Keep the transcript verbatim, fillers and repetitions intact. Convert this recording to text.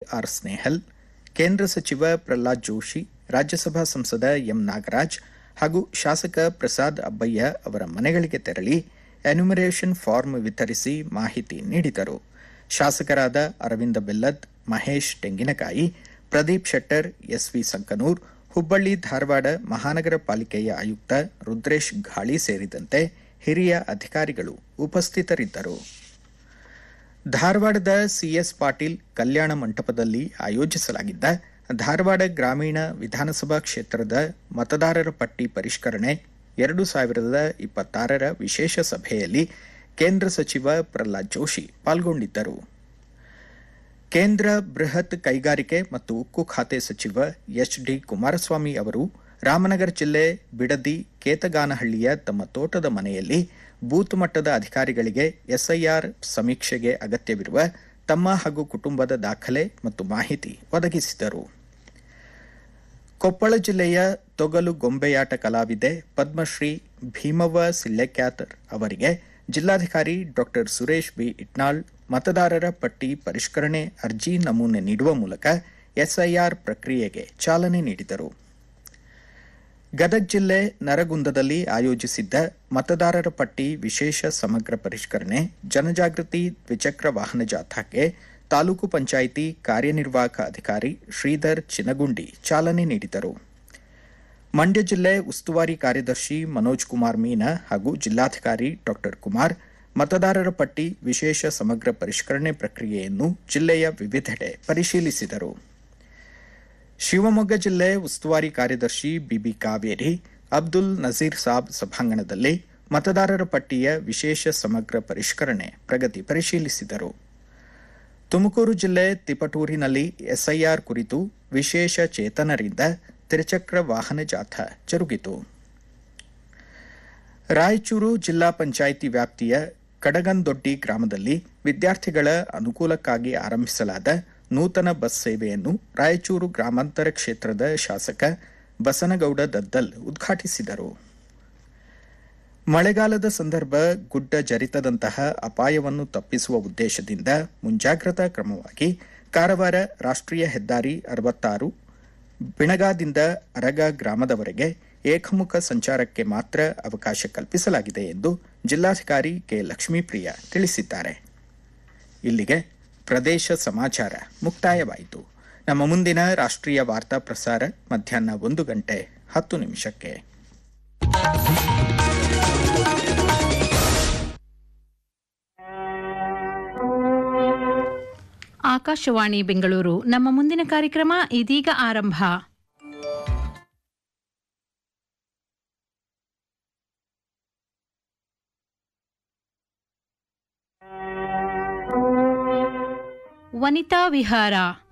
R Snehal, ಕೇಂದ್ರ ಸಚಿವ ಪ್ರಹ್ಲಾದ್ ಜೋಶಿ, ರಾಜ್ಯಸಭಾ ಸಂಸದ ಎಂ ನಾಗರಾಜ್ ಹಾಗೂ ಶಾಸಕ ಪ್ರಸಾದ್ ಅಬ್ಬಯ್ಯ ಅವರ ಮನೆಗಳಿಗೆ ತೆರಳಿ ಎನ್ಯುಮರೇಷನ್ ಫಾರ್ಮ್ ವಿತರಿಸಿ ಮಾಹಿತಿ ನೀಡಿದರು. ಶಾಸಕರಾದ ಅರವಿಂದ ಬೆಲ್ಲದ್, ಮಹೇಶ್ ತೆಂಗಿನಕಾಯಿ, ಪ್ರದೀಪ್ ಶೆಟ್ಟರ್, ಎಸ್ವಿ ಸಂಕನೂರ್, ಹುಬ್ಬಳ್ಳಿ ಧಾರವಾಡ ಮಹಾನಗರ ಪಾಲಿಕೆಯ ಆಯುಕ್ತ ರುದ್ರೇಶ್ ಘಾಳಿ ಸೇರಿದಂತೆ ಹಿರಿಯ ಅಧಿಕಾರಿಗಳು ಉಪಸ್ಥಿತರಿದ್ದರು. ಧಾರವಾಡದ ಸಿಎಸ್ ಪಾಟೀಲ್ ಕಲ್ಯಾಣ ಮಂಟಪದಲ್ಲಿ ಆಯೋಜಿಸಲಾಗಿದ್ದ ಧಾರವಾಡ ಗ್ರಾಮೀಣ ವಿಧಾನಸಭಾ ಕ್ಷೇತ್ರದ ಮತದಾರರ ಪಟ್ಟಿ ಪರಿಷ್ಕರಣೆ ಎರಡು ಸಾವಿರದ ಇಪ್ಪತ್ತಾರರ ವಿಶೇಷ ಸಭೆಯಲ್ಲಿ ಕೇಂದ್ರ ಸಚಿವ ಪ್ರಹ್ಲಾದ್ ಜೋಶಿ ಪಾಲ್ಗೊಂಡಿದ್ದರು. ಕೇಂದ್ರ ಬೃಹತ್ ಕೈಗಾರಿಕೆ ಮತ್ತು ಉಕ್ಕು ಖಾತೆ ಸಚಿವ ಎಚ್ ಡಿ ಕುಮಾರಸ್ವಾಮಿ ಅವರು ರಾಮನಗರ ಜಿಲ್ಲೆ ಬಿಡದಿ ಕೇತಗಾನಹಳ್ಳಿಯ ತಮ್ಮ ತೋಟದ ಮನೆಯಲ್ಲಿ ಬೂತ್ ಮಟ್ಟದ ಅಧಿಕಾರಿಗಳಿಗೆ ಎಸ್ಐಆರ್ ಸಮೀಕ್ಷೆಗೆ ಅಗತ್ಯವಿರುವ ತಮ್ಮ ಹಾಗೂ ಕುಟುಂಬದ ದಾಖಲೆ ಮತ್ತು ಮಾಹಿತಿ ಒದಗಿಸಿದರು. ಕೊಪ್ಪಳ ಜಿಲ್ಲೆಯ ತೊಗಲು ಗೊಂಬೆಯಾಟ ಕಲಾವಿದೆ ಪದ್ಮಶ್ರೀ ಭೀಮವ್ವ ಸಿಳ್ಳೆಕ್ಯಾತರ್ ಅವರಿಗೆ ಜಿಲ್ಲಾಧಿಕಾರಿ ಡಾ ಸುರೇಶ್ ಬಿ ಇಟ್ನಾಳ್ ಮತದಾರರ ಪಟ್ಟಿ ಪರಿಷ್ಕರಣೆ ಅರ್ಜಿ ನಮೂನೆ ನೀಡುವ ಮೂಲಕ ಎಸ್ಐಆರ್ ಪ್ರಕ್ರಿಯೆಗೆ ಚಾಲನೆ ನೀಡಿದರು. ಗದಗ ಜಿಲ್ಲೆ ನರಗುಂದದಲ್ಲಿ ಆಯೋಜಿಸಿದ್ದ ಮತದಾರರ ಪಟ್ಟಿ ವಿಶೇಷ ಸಮಗ್ರ ಪರಿಷ್ಕರಣೆ ಜನಜಾಗೃತಿ ದ್ವಿಚಕ್ರ ವಾಹನ ಜಾಥಾಕ್ಕೆ ತಾಲೂಕು ಪಂಚಾಯಿತಿ ಕಾರ್ಯನಿರ್ವಾಹಕ ಅಧಿಕಾರಿ ಶ್ರೀಧರ್ ಚಿನಗುಂಡಿ ಚಾಲನೆ ನೀಡಿದರು. ಮಂಡ್ಯ ಜಿಲ್ಲೆ ಉಸ್ತುವಾರಿ ಕಾರ್ಯದರ್ಶಿ ಮನೋಜ್ ಕುಮಾರ್ ಮೀನಾ ಹಾಗೂ ಜಿಲ್ಲಾಧಿಕಾರಿ ಡಾ ಕುಮಾರ್ ಮತದಾರರ ಪಟ್ಟಿ ವಿಶೇಷ ಸಮಗ್ರ ಪರಿಷ್ಕರಣೆ ಪ್ರಕ್ರಿಯೆಯನ್ನು ಜಿಲ್ಲೆಯ ವಿವಿಧೆಡೆ ಪರಿಶೀಲಿಸಿದರು. ಶಿವಮೊಗ್ಗ ಜಿಲ್ಲೆ ಉಸ್ತುವಾರಿ ಕಾರ್ಯದರ್ಶಿ ಬಿಬಿ ಕಾವೇರಿ ಅಬ್ದುಲ್ ನಜೀರ್ ಸಾಬ್ ಸಭಾಂಗಣದಲ್ಲಿ ಮತದಾರರ ಪಟ್ಟಿಯ ವಿಶೇಷ ಸಮಗ್ರ ಪರಿಷ್ಕರಣೆ ಪ್ರಗತಿ ಪರಿಶೀಲಿಸಿದರು. ತುಮಕೂರು ಜಿಲ್ಲೆ ತಿಪಟೂರಿನಲ್ಲಿ ಎಸ್ಐಆರ್ ಕುರಿತು ವಿಶೇಷ ಚೇತನರಿಂದ ತ್ರಿಚಕ್ರ ವಾಹನ ಜಾಥಾ ಜರುಗಿತು. ರಾಯಚೂರು ಜಿಲ್ಲಾ ಪಂಚಾಯಿತಿ ವ್ಯಾಪ್ತಿಯ ಕಡಗಂದೊಡ್ಡಿ ಗ್ರಾಮದಲ್ಲಿ ವಿದ್ಯಾರ್ಥಿಗಳ ಅನುಕೂಲಕ್ಕಾಗಿ ಆರಂಭಿಸಲಾದ ನೂತನ ಬಸ್ ಸೇವೆಯನ್ನು ರಾಯಚೂರು ಗ್ರಾಮಾಂತರ ಕ್ಷೇತ್ರದ ಶಾಸಕ ಬಸನಗೌಡ ದದ್ದಲ್ ಉದ್ಘಾಟಿಸಿದರು. ಮಳೆಗಾಲದ ಸಂದರ್ಭ ಗುಡ್ಡ ಜರಿತದಂತಹ ಅಪಾಯವನ್ನು ತಪ್ಪಿಸುವ ಉದ್ದೇಶದಿಂದ ಮುಂಜಾಗ್ರತಾ ಕ್ರಮವಾಗಿ ಕಾರವಾರ ರಾಷ್ಟ್ರೀಯ ಹೆದ್ದಾರಿ ಅರವತ್ತಾರು ಬಿಣಗಾದಿಂದ ಅರಗ ಗ್ರಾಮದವರೆಗೆ ಏಕಮುಖ ಸಂಚಾರಕ್ಕೆ ಮಾತ್ರ ಅವಕಾಶ ಕಲ್ಪಿಸಲಾಗಿದೆ ಎಂದು ಜಿಲ್ಲಾಧಿಕಾರಿ ಕೆ ಲಕ್ಷ್ಮೀಪ್ರಿಯ ತಿಳಿಸಿದ್ದಾರೆ. ಇಲ್ಲಿಗೆ ಪ್ರದೇಶ ಸಮಾಚಾರ ಮುಕ್ತಾಯವಾಯಿತು. ನಮ್ಮ ಮುಂದಿನ ರಾಷ್ಟ್ರೀಯ ವಾರ್ತಾ ಪ್ರಸಾರ ಮಧ್ಯಾಹ್ನ ಒಂದು ಗಂಟೆ ಹತ್ತು ನಿಮಿಷಕ್ಕೆ. ಆಕಾಶವಾಣಿ ಬೆಂಗಳೂರು. ನಮ್ಮ ಮುಂದಿನ ಕಾರ್ಯಕ್ರಮ ಇದೀಗ ಆರಂಭ. ವನಿತಾ ವಿಹಾರ.